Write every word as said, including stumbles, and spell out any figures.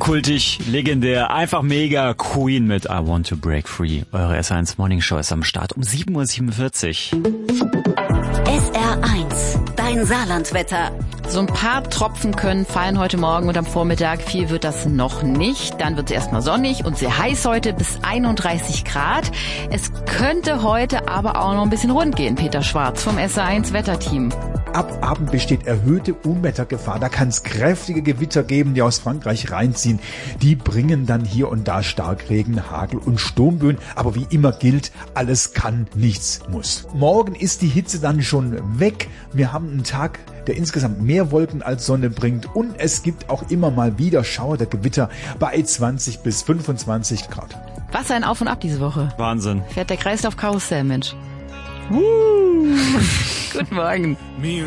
kultig, legendär, einfach mega. Queen mit I Want to Break Free. Eure S eins Morning Show ist am Start um sieben Uhr siebenundvierzig. S R eins, dein Saarlandwetter. So ein paar Tropfen können fallen heute Morgen und am Vormittag. Viel wird das noch nicht. Dann wird es erstmal sonnig und sehr heiß heute bis einunddreißig Grad. Es könnte heute aber auch noch ein bisschen rund gehen. Peter Schwarz vom S R eins Wetterteam. Ab Abend besteht erhöhte Unwettergefahr. Da kann es kräftige Gewitter geben, die aus Frankreich reinziehen. Die bringen dann hier und da Starkregen, Hagel und Sturmböen. Aber wie immer gilt, alles kann, nichts muss. Morgen ist die Hitze dann schon weg. Wir haben einen Tag, der insgesamt mehr Wolken als Sonne bringt. Und es gibt auch immer mal wieder Schauer der Gewitter bei zwanzig bis fünfundzwanzig Grad. Was ein Auf und Ab diese Woche. Wahnsinn. Fährt der Kreislauf Karussell, Mensch. Uh. Guten Morgen.